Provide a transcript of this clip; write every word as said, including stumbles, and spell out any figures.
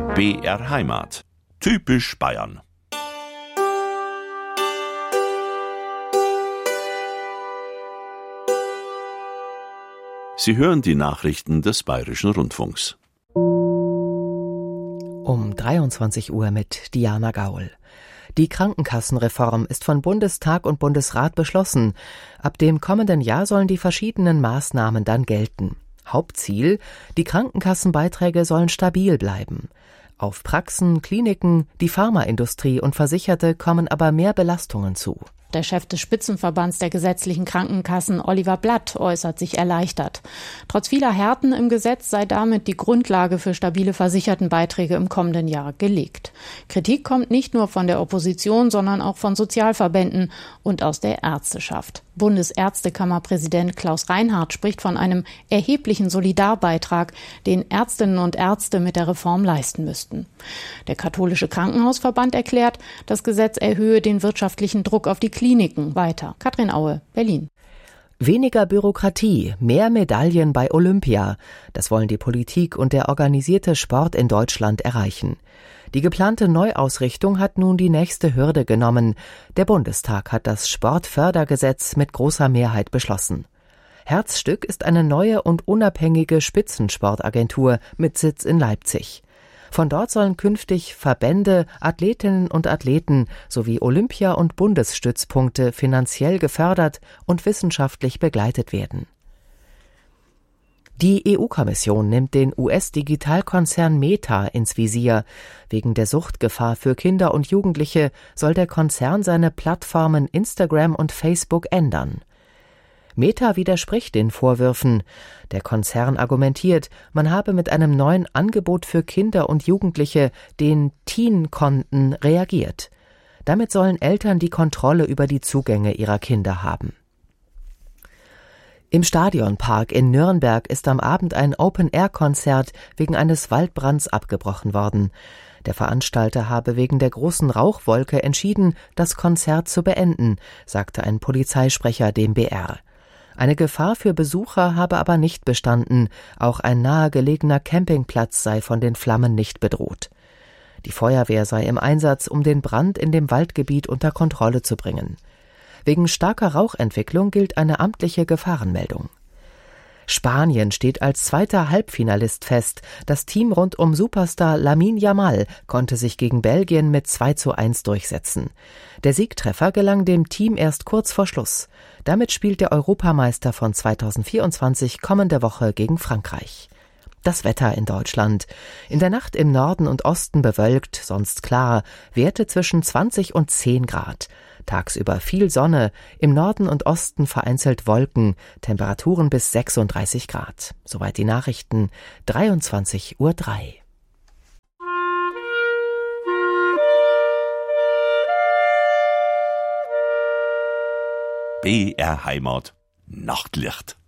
B R Heimat. Typisch Bayern. Sie hören die Nachrichten des Bayerischen Rundfunks. Um dreiundzwanzig Uhr mit Diana Gaul. Die Krankenkassenreform ist von Bundestag und Bundesrat beschlossen. Ab dem kommenden Jahr sollen die verschiedenen Maßnahmen dann gelten. Hauptziel: die Krankenkassenbeiträge sollen stabil bleiben. Auf Praxen, Kliniken, die Pharmaindustrie und Versicherte kommen aber mehr Belastungen zu. Der Chef des Spitzenverbands der gesetzlichen Krankenkassen, Oliver Blatt, äußert sich erleichtert. Trotz vieler Härten im Gesetz sei damit die Grundlage für stabile Versichertenbeiträge im kommenden Jahr gelegt. Kritik kommt nicht nur von der Opposition, sondern auch von Sozialverbänden und aus der Ärzteschaft. Bundesärztekammerpräsident Klaus Reinhardt spricht von einem erheblichen Solidarbeitrag, den Ärztinnen und Ärzte mit der Reform leisten müssten. Der katholische Krankenhausverband erklärt, das Gesetz erhöhe den wirtschaftlichen Druck auf die Kliniken weiter. Katrin Aue, Berlin. Weniger Bürokratie, mehr Medaillen bei Olympia. Das wollen die Politik und der organisierte Sport in Deutschland erreichen. Die geplante Neuausrichtung hat nun die nächste Hürde genommen. Der Bundestag hat das Sportfördergesetz mit großer Mehrheit beschlossen. Herzstück ist eine neue und unabhängige Spitzensportagentur mit Sitz in Leipzig. Von dort sollen künftig Verbände, Athletinnen und Athleten sowie Olympia- und Bundesstützpunkte finanziell gefördert und wissenschaftlich begleitet werden. Die E U-Kommission nimmt den U S-Digitalkonzern Meta ins Visier. Wegen der Suchtgefahr für Kinder und Jugendliche soll der Konzern seine Plattformen Instagram und Facebook ändern. Meta widerspricht den Vorwürfen. Der Konzern argumentiert, man habe mit einem neuen Angebot für Kinder und Jugendliche, den Teen-Konten, reagiert. Damit sollen Eltern die Kontrolle über die Zugänge ihrer Kinder haben. Im Stadionpark in Nürnberg ist am Abend ein Open-Air-Konzert wegen eines Waldbrands abgebrochen worden. Der Veranstalter habe wegen der großen Rauchwolke entschieden, das Konzert zu beenden, sagte ein Polizeisprecher dem B R. Eine Gefahr für Besucher habe aber nicht bestanden, auch ein nahegelegener Campingplatz sei von den Flammen nicht bedroht. Die Feuerwehr sei im Einsatz, um den Brand in dem Waldgebiet unter Kontrolle zu bringen. Wegen starker Rauchentwicklung gilt eine amtliche Gefahrenmeldung. Spanien steht als zweiter Halbfinalist fest. Das Team rund um Superstar Lamine Yamal konnte sich gegen Belgien mit zwei zu eins durchsetzen. Der Siegtreffer gelang dem Team erst kurz vor Schluss. Damit spielt der Europameister von zweitausendvierundzwanzig kommende Woche gegen Frankreich. Das Wetter in Deutschland. In der Nacht im Norden und Osten bewölkt, sonst klar, Werte zwischen zwanzig und zehn Grad. Tagsüber viel Sonne, im Norden und Osten vereinzelt Wolken, Temperaturen bis sechsunddreißig Grad. Soweit die Nachrichten, dreiundzwanzig Uhr drei. B R Heimat. Nachtlicht.